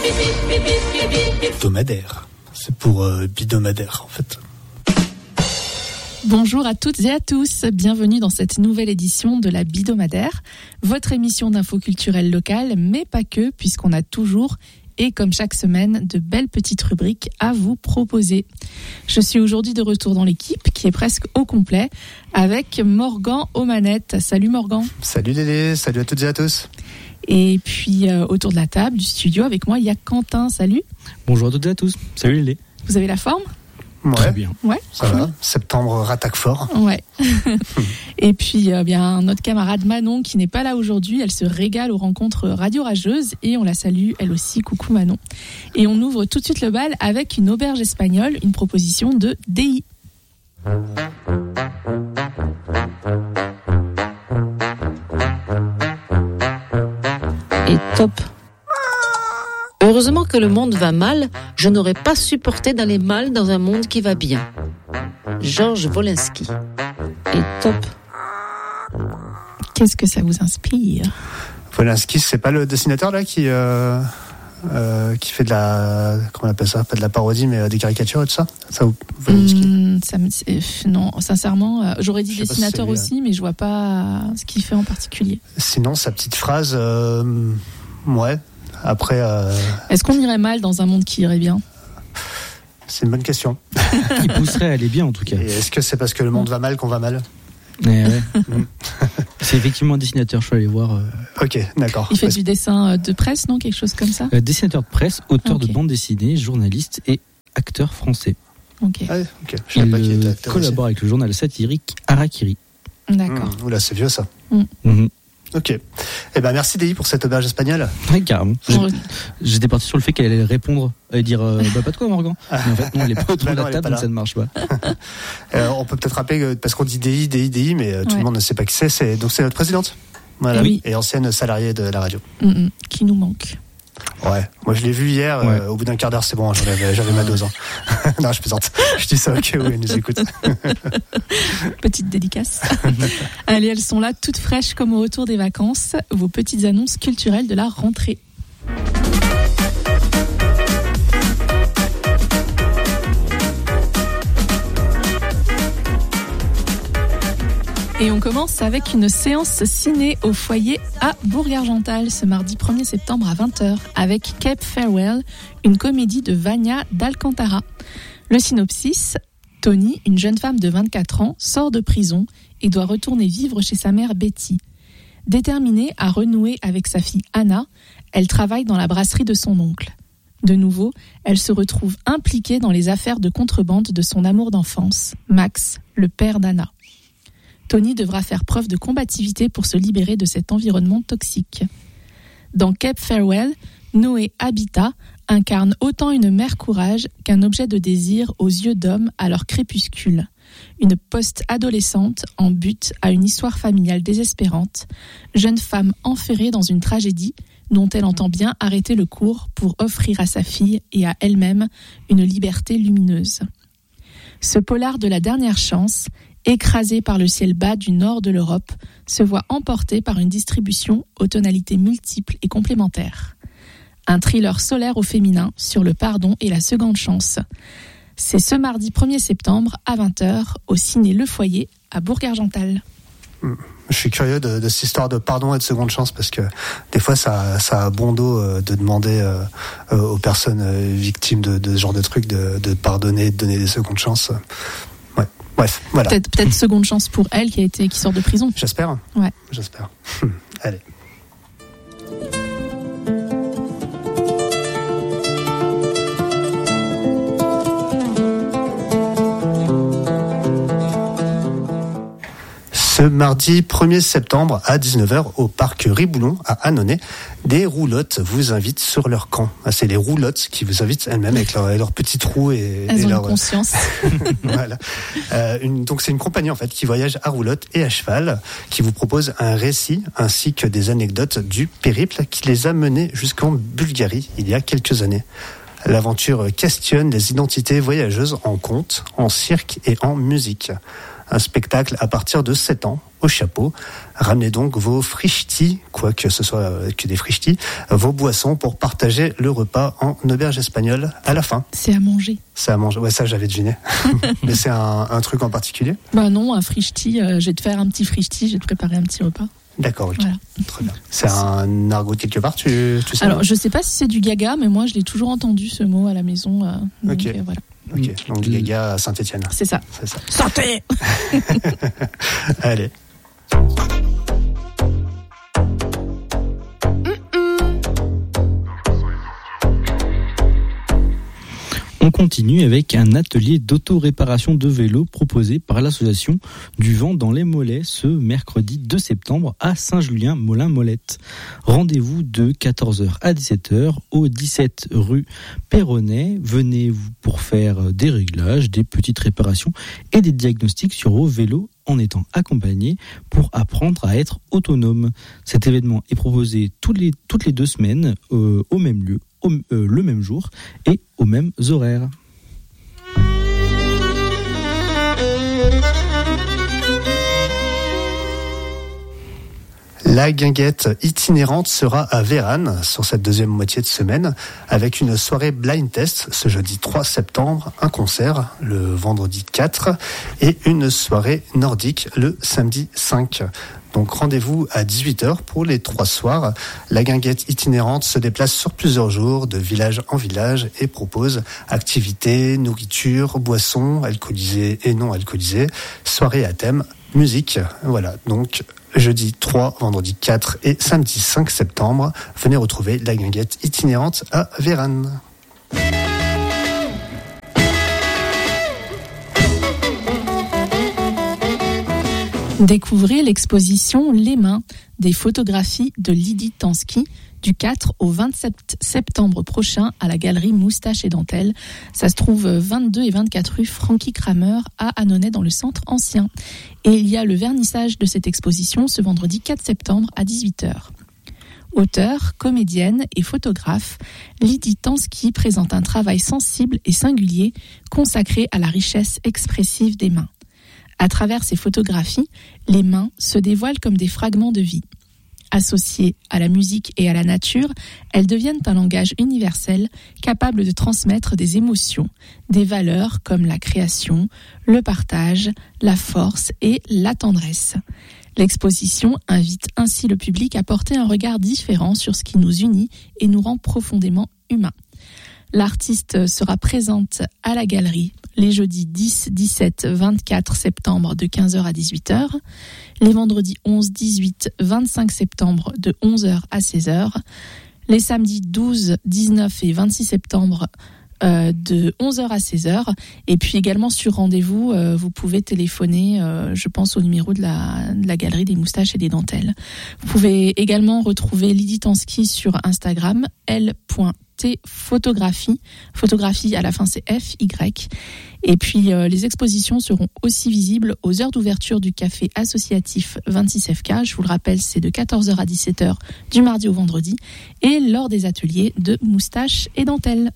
Hebdomadaire. C'est pour bidomadaire en fait. Bonjour à toutes et à tous, bienvenue dans cette nouvelle édition de la Bidomadaire, votre émission d'info culturelle locale, mais pas que, puisqu'on a toujours, et comme chaque semaine, de belles petites rubriques à vous proposer. Je suis aujourd'hui de retour dans l'équipe, qui est presque au complet, avec Morgan aux manettes. Salut Morgan. Salut Dédé, salut à toutes et à tous. Et puis autour de la table du studio, avec moi, il y a Quentin. Salut. Bonjour à toutes et à tous. Salut Lélé. Vous avez la forme ? Ouais, très bien. Ouais, ça va. Septembre rattaque fort. Ouais. Et puis bien notre camarade Manon qui n'est pas là aujourd'hui, elle se régale aux rencontres Radio Rageuses et on la salue elle aussi. Coucou Manon. Et on ouvre tout de suite le bal avec une auberge espagnole, une proposition de DI. Et top. Heureusement que le monde va mal, je n'aurais pas supporté d'aller mal dans un monde qui va bien. Georges Wolinski. Et top. Qu'est-ce que ça vous inspire ? Wolinski, c'est pas le dessinateur là qui fait de la, comment on appelle ça, pas de la parodie mais des caricatures et tout ça. Ça Wolinski. Non, sincèrement, j'aurais dit dessinateur aussi, mais je vois pas ce qu'il fait en particulier. Sinon, sa petite phrase, ouais. Après, est-ce qu'on irait mal dans un monde qui irait bien ? C'est une bonne question. Qui pousserait à aller bien en tout cas. Et est-ce que c'est parce que le monde va mal qu'on va mal ? Ouais. C'est effectivement un dessinateur, je suis allé voir. Ok, d'accord. Il fait du dessin de presse, non ? Quelque chose comme ça ? Dessinateur de presse, auteur de bande dessinée, journaliste et acteur français. Ok. Ah, ok. Je savais pas qu'il était acteur collabore avec le journal satirique Harakiri. D'accord. Oula, c'est vieux ça. Mm-hmm. Ok. Eh ben merci Déi pour cette auberge espagnole. Oui, carrément. J'étais parti sur le fait qu'elle allait répondre et dire pas de quoi Morgan. Mais en fait non, elle est pas autour de la table donc ça ne marche pas. On peut peut-être rappeler parce qu'on dit Déi, mais tout le monde ne sait pas qui c'est. Donc c'est notre présidente. Voilà. Oui. Et ancienne salariée de la radio. Qui nous manque. Ouais, moi je l'ai vu hier, au bout d'un quart d'heure c'est bon, j'avais ma dose. Non, je plaisante. Je dis ça au cas où elle nous écoute. Petite dédicace. Allez, elles sont là, toutes fraîches comme au retour des vacances, vos petites annonces culturelles de la rentrée. Et on commence avec une séance ciné au foyer à Bourg-Argental ce mardi 1er septembre à 20h avec Cape Farewell, une comédie de Vania d'Alcantara. Le synopsis, Tony, une jeune femme de 24 ans, sort de prison et doit retourner vivre chez sa mère Betty. Déterminée à renouer avec sa fille Anna, elle travaille dans la brasserie de son oncle. De nouveau, elle se retrouve impliquée dans les affaires de contrebande de son amour d'enfance, Max, le père d'Anna. Tony devra faire preuve de combativité pour se libérer de cet environnement toxique. Dans Cape Farewell, Noé Habitat incarne autant une mère courage qu'un objet de désir aux yeux d'homme à leur crépuscule. Une post-adolescente en butte à une histoire familiale désespérante, jeune femme enferrée dans une tragédie dont elle entend bien arrêter le cours pour offrir à sa fille et à elle-même une liberté lumineuse. Ce polar de la dernière chance, écrasé par le ciel bas du nord de l'Europe, se voit emporté par une distribution aux tonalités multiples et complémentaires. Un thriller solaire au féminin sur le pardon et la seconde chance. C'est ce mardi 1er septembre à 20h au ciné Le Foyer à Bourg-Argental. Je suis curieux de cette histoire de pardon et de seconde chance parce que des fois ça a bon dos de demander aux personnes victimes de ce genre de trucs de pardonner, de donner des secondes chances. Ouais. Bref, voilà. Peut-être seconde chance pour elle qui sort de prison. J'espère. Ouais. J'espère. Allez. Ce mardi 1er septembre à 19h au parc Riboulon à Annonay, des roulottes vous invitent sur leur camp. C'est les roulottes qui vous invitent elles-mêmes avec leurs petites roues et elles ont leur conscience. Voilà. Donc c'est une compagnie en fait qui voyage à roulotte et à cheval, qui vous propose un récit ainsi que des anecdotes du périple qui les a menés jusqu'en Bulgarie il y a quelques années. L'aventure questionne les identités voyageuses en conte, en cirque et en musique. Un spectacle à partir de 7 ans, au chapeau. Ramenez donc vos frichtis, quoi que ce soit que des frichtis, vos boissons pour partager le repas en auberge espagnole à la fin. C'est à manger. C'est à manger, ouais, ça j'avais deviné. Mais c'est un truc en particulier? Bah non, un frichti, je vais te faire un petit frichti, je vais te préparer un petit repas. D'accord, ok. Voilà. Très bien. C'est un argot quelque part, tu sais? Alors, je sais pas si c'est du gaga, mais moi, je l'ai toujours entendu, ce mot, à la maison. Donc, ok. Voilà. Ok, donc du gaga à Saint-Étienne. C'est ça. Santé. Allez. On continue avec un atelier d'auto-réparation de vélos proposé par l'association du Vent dans les Mollets ce mercredi 2 septembre à Saint-Julien-Molin-Molette. Rendez-vous de 14h à 17h au 17 rue Perronnet. Venez pour faire des réglages, des petites réparations et des diagnostics sur vos vélos en étant accompagné pour apprendre à être autonome. Cet événement est proposé toutes les 2 semaines au même lieu, le même jour et aux mêmes horaires. La guinguette itinérante sera à Vérane sur cette deuxième moitié de semaine avec une soirée blind test ce jeudi 3 septembre, un concert le vendredi 4 et une soirée nordique le samedi 5. Donc rendez-vous à 18h pour les 3 soirs. La guinguette itinérante se déplace sur plusieurs jours de village en village et propose activités, nourriture, boissons, alcoolisées et non alcoolisées, soirées à thème, musique. Voilà, donc jeudi 3, vendredi 4 et samedi 5 septembre, venez retrouver la guinguette itinérante à Vérane. Découvrez l'exposition Les Mains, des photographies de Lydie Tansky du 4 au 27 septembre prochain à la galerie Moustache et Dentelle. Ça se trouve 22 et 24 rue Francky Kramer à Annonay dans le centre ancien. Et il y a le vernissage de cette exposition ce vendredi 4 septembre à 18h. Auteure, comédienne et photographe, Lydie Tansky présente un travail sensible et singulier consacré à la richesse expressive des mains. À travers ses photographies, les mains se dévoilent comme des fragments de vie. Associées à la musique et à la nature, elles deviennent un langage universel capable de transmettre des émotions, des valeurs comme la création, le partage, la force et la tendresse. L'exposition invite ainsi le public à porter un regard différent sur ce qui nous unit et nous rend profondément humains. L'artiste sera présente à la galerie les jeudis 10, 17, 24 septembre de 15h à 18h, les vendredis 11, 18, 25 septembre de 11h à 16h, les samedis 12, 19 et 26 septembre de 11h à 16h, et puis également sur rendez-vous, vous pouvez téléphoner, je pense au numéro de la galerie des Moustaches et des Dentelles. Vous pouvez également retrouver Lydie Tansky sur Instagram, l.tphotographie, photographie à la fin c'est FY, et puis les expositions seront aussi visibles aux heures d'ouverture du café associatif 26FK, je vous le rappelle c'est de 14h à 17h du mardi au vendredi, et lors des ateliers de Moustaches et Dentelles.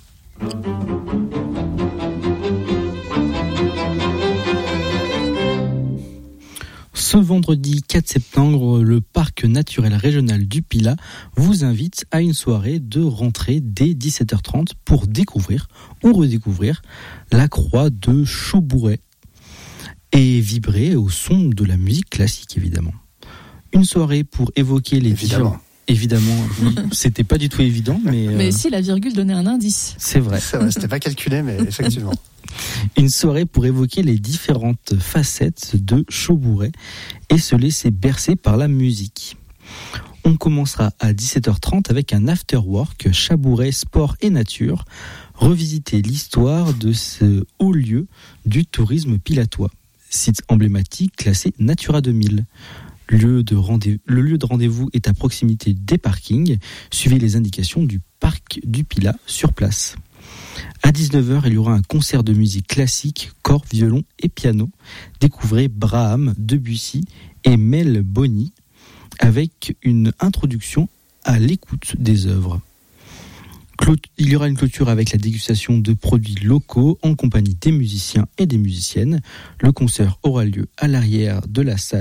Ce vendredi 4 septembre, le parc naturel régional du Pilat vous invite à une soirée de rentrée dès 17h30 pour découvrir ou redécouvrir la croix de Chaubouret et vibrer au son de la musique classique évidemment. Une soirée pour évoquer les Évidemment, oui, c'était pas du tout évident, mais si la virgule donnait un indice. C'est vrai, c'était pas calculé, mais effectivement. Une soirée pour évoquer les différentes facettes de Chaubouret et se laisser bercer par la musique. On commencera à 17h30 avec un after-work Chaubouret Sport et Nature, revisiter l'histoire de ce haut lieu du tourisme pilatois, site emblématique classé Natura 2000. Le lieu de rendez-vous est à proximité des parkings. Suivez les indications du parc du Pilat sur place. À 19h, il y aura un concert de musique classique, corps, violon et piano. Découvrez Braham, Debussy et Mel Bonny avec une introduction à l'écoute des œuvres. Il y aura une clôture avec la dégustation de produits locaux en compagnie des musiciens et des musiciennes. Le concert aura lieu à l'arrière de la salle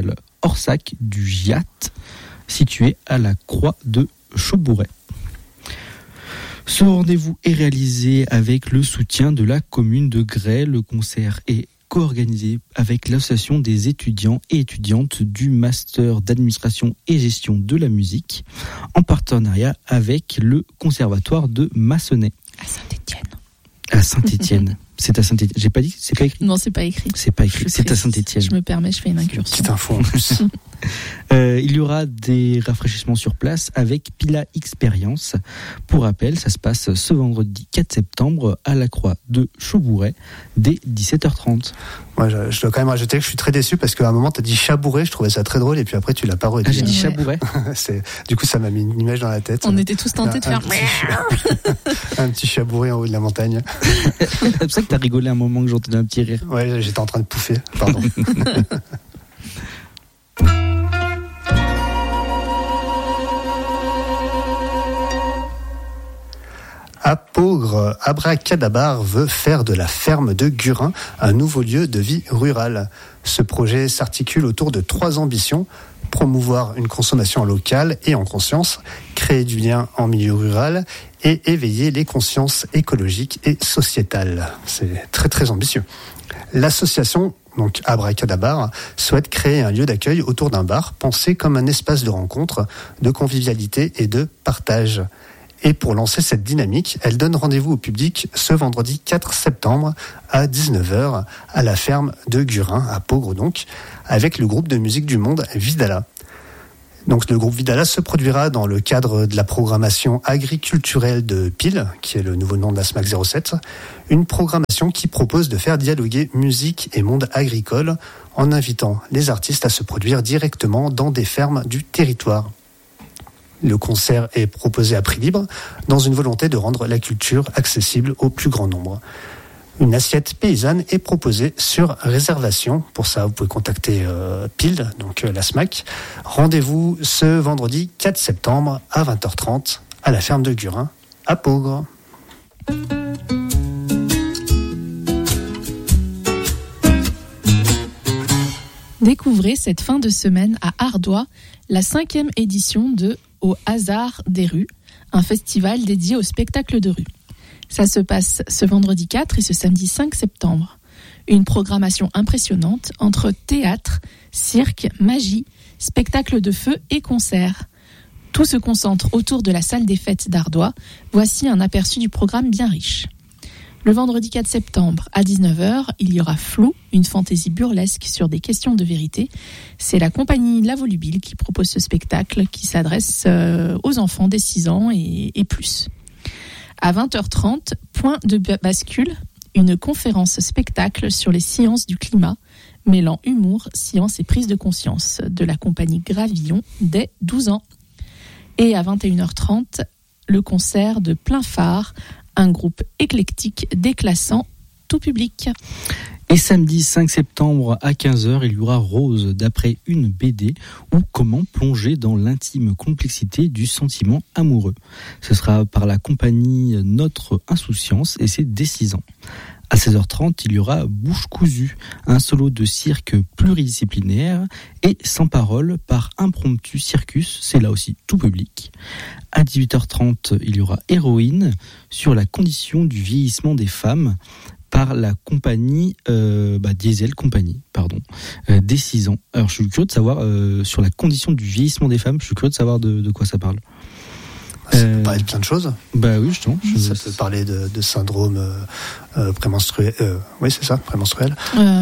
Orsac du Giat, situé à la Croix de Chaubouret. Ce rendez-vous est réalisé avec le soutien de la commune de Gray. Le concert est co-organisé avec l'association des étudiants et étudiantes du Master d'administration et gestion de la musique, en partenariat avec le Conservatoire de Massonnet. À Saint-Étienne. À Saint-Étienne. C'est à Saint-Étienne. J'ai pas dit, c'est pas écrit? Non, c'est pas écrit. C'est pas écrit. C'est à Saint-Étienne. Je me permets, je fais une incursion. Petite info en plus. Il y aura des rafraîchissements sur place avec Pila Experience. Pour rappel, ça se passe ce vendredi 4 septembre à la Croix de Chaubouret dès 17h30. Moi, je dois quand même rajouter que je suis très déçu parce qu'à un moment, tu as dit Chabouret, je trouvais ça très drôle, et puis après, tu l'as pas redit. Ah, j'ai dit Chabouret. Du coup, ça m'a mis une image dans la tête. On était tous tentés de faire un petit Chabouret en haut de la montagne. C'est pour ça que t'as rigolé un moment que j'entendais un petit rire. Ouais, j'étais en train de pouffer, pardon. À Peaugres, Abracadabar veut faire de la ferme de Gurin un nouveau lieu de vie rurale. Ce projet s'articule autour de 3 ambitions: promouvoir une consommation locale et en conscience, créer du lien en milieu rural et éveiller les consciences écologiques et sociétales. C'est très très ambitieux. L'association, donc Abracadabar, souhaite créer un lieu d'accueil autour d'un bar pensé comme un espace de rencontre, de convivialité et de partage. Et pour lancer cette dynamique, elle donne rendez-vous au public ce vendredi 4 septembre à 19h à la ferme de Gurin, à Peaugres donc, avec le groupe de musique du monde Vidala. Donc le groupe Vidala se produira dans le cadre de la programmation agriculturelle de Pile, qui est le nouveau nom de la SMAC 07, une programmation qui propose de faire dialoguer musique et monde agricole en invitant les artistes à se produire directement dans des fermes du territoire. Le concert est proposé à prix libre, dans une volonté de rendre la culture accessible au plus grand nombre. Une assiette paysanne est proposée sur réservation. Pour ça, vous pouvez contacter Pile, donc la SMAC. Rendez-vous ce vendredi 4 septembre à 20h30 à la ferme de Gurin, à Peaugres. Découvrez cette fin de semaine à Ardoix la 5e édition de Au hasard des rues, un festival dédié au spectacle de rue. Ça se passe ce vendredi 4 et ce samedi 5 septembre. Une programmation impressionnante entre théâtre, cirque, magie, spectacle de feu et concerts. Tout se concentre autour de la salle des fêtes d'Ardoix. Voici un aperçu du programme bien riche. Le vendredi 4 septembre à 19h, il y aura Flou, une fantaisie burlesque sur des questions de vérité. C'est la compagnie La Volubile qui propose ce spectacle qui s'adresse aux enfants dès 6 ans et plus. À 20h30, point de bascule, une conférence spectacle sur les sciences du climat, mêlant humour, science et prise de conscience, de la compagnie Gravillon dès 12 ans. Et à 21h30, le concert de Plein Phare, un groupe éclectique déclassant tout public. Et samedi 5 septembre à 15h, il y aura Rose, d'après une BD, ou comment plonger dans l'intime complexité du sentiment amoureux. Ce sera par la compagnie Notre Insouciance et c'est dès 6 ans. À 16h30, il y aura Bouche cousue, un solo de cirque pluridisciplinaire et sans parole par Impromptu Circus, c'est là aussi tout public. À 18h30, il y aura Héroïne sur la condition du vieillissement des femmes par la compagnie Diesel Compagnie, dès 6 ans. Alors je suis curieux de savoir sur la condition du vieillissement des femmes, je suis curieux de savoir de quoi ça parle. Ça peut parler de plein de choses. Bah oui, justement. Ça peut parler de syndrome prémenstruel. Oui, c'est ça, prémenstruel.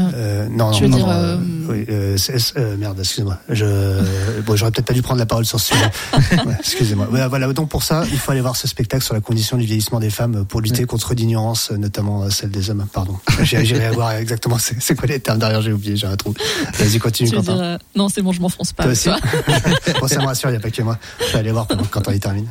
Merde, excusez-moi. J'aurais peut-être pas dû prendre la parole sur ce sujet. Ouais, excusez-moi. Voilà, donc pour ça, il faut aller voir ce spectacle sur la condition du vieillissement des femmes pour lutter contre l'ignorance, notamment celle des hommes. Pardon. J'irai voir exactement c'est quoi les termes derrière, j'ai oublié, j'ai un trou. Vas-y, continue, Quentin. Non, c'est bon, je m'enfonce pas. Toi aussi. Bon, ça me rassure, il n'y a pas que moi. Je vais aller voir pendant que Quentin y termine.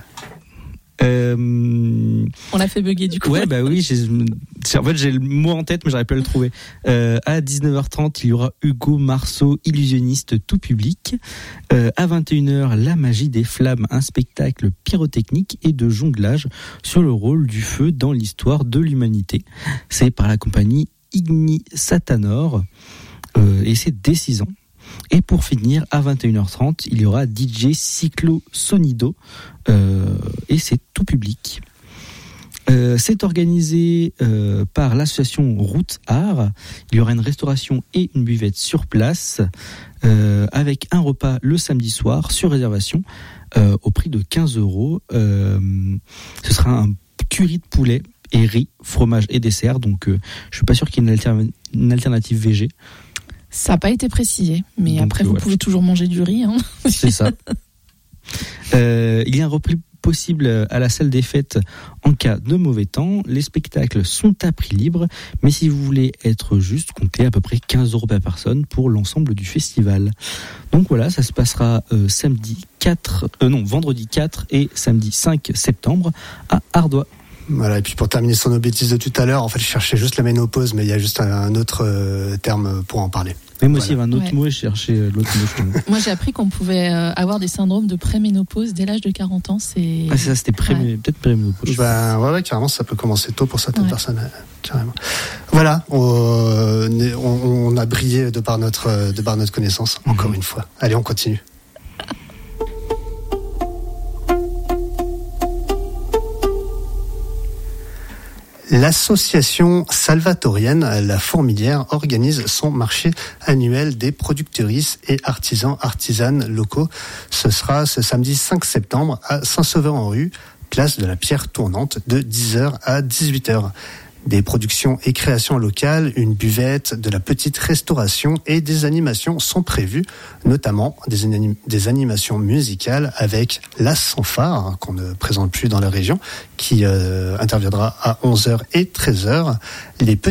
On l'a fait bugger du coup. Ouais, bah oui, en fait j'ai le mot en tête mais j'arrive pas à le trouver. À 19h30, il y aura Hugo Marceau, illusionniste tout public. À 21h, La magie des flammes, un spectacle pyrotechnique et de jonglage sur le rôle du feu dans l'histoire de l'humanité. C'est par la compagnie Igni Satanor et c'est dès 6 ans. Et pour finir, à 21h30, il y aura DJ Cyclo Sonido, et c'est tout public. C'est organisé par l'association Route Art. Il y aura une restauration et une buvette sur place, avec un repas le samedi soir sur réservation au prix de 15 €. Ce sera un curry de poulet et riz, fromage et dessert. Donc je suis pas sûr qu'il y ait une alternative végé. Ça n'a pas été précisé, mais donc, après vous pouvez toujours manger du riz. Hein. C'est ça. Il y a un repris possible à la salle des fêtes en cas de mauvais temps. Les spectacles sont à prix libre, mais si vous voulez être juste, comptez à peu près 15 € par personne pour l'ensemble du festival. Donc voilà, ça se passera vendredi 4 et samedi 5 septembre à Ardoix. Voilà, et puis pour terminer sur nos bêtises de tout à l'heure, en fait je cherchais juste la ménopause, mais il y a juste un autre terme pour en parler. Mais moi aussi, il y avait un autre mot, je cherchais l'autre mot. Moi j'ai appris qu'on pouvait avoir des syndromes de préménopause dès l'âge de 40 ans. C'est ça, c'était peut-être préménopause. Ouais, carrément, ça peut commencer tôt pour certaines personnes, carrément. Voilà, on a brillé de par notre connaissance, encore une fois. Allez, on continue. L'association salvatorienne La Fourmilière organise son marché annuel des productrices et artisanes locaux. Ce sera ce samedi 5 septembre à Saint-Sauveur-en-Rue, place de la Pierre Tournante, de 10h à 18h. Des productions et créations locales, une buvette, de la petite restauration et des animations sont prévues, notamment des animations musicales avec la Fanfare, qu'on ne présente plus dans la région, qui interviendra à 11h et 13h.